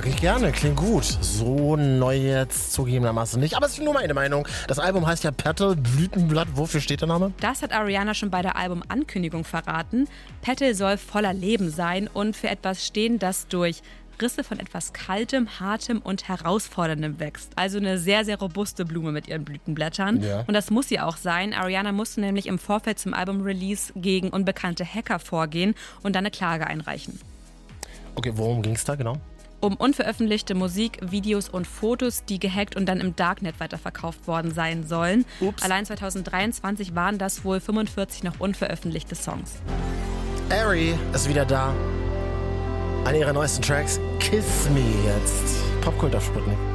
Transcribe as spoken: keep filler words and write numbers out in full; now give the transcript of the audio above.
Mag ich gerne, klingt gut. So neu jetzt zugegebenermaßen nicht, aber es ist nur meine Meinung. Das Album heißt ja Petal, Blütenblatt. Wofür steht der Name? Das hat Ariana schon bei der Albumankündigung verraten. Petal soll voller Leben sein und für etwas stehen, das durch Risse von etwas Kaltem, Hartem und Herausforderndem wächst. Also eine sehr, sehr robuste Blume mit ihren Blütenblättern. Ja. Und das muss sie auch sein. Ariana musste nämlich im Vorfeld zum Album-Release gegen unbekannte Hacker vorgehen und dann eine Klage einreichen. Okay, worum ging es da genau? Um unveröffentlichte Musik, Videos und Fotos, die gehackt und dann im Darknet weiterverkauft worden sein sollen. Ups. Allein zwanzig dreiundzwanzig waren das wohl fünfundvierzig noch unveröffentlichte Songs. Ari ist wieder da. An ihre neuesten Tracks Kiss Me jetzt. Popkult auf Sputnik.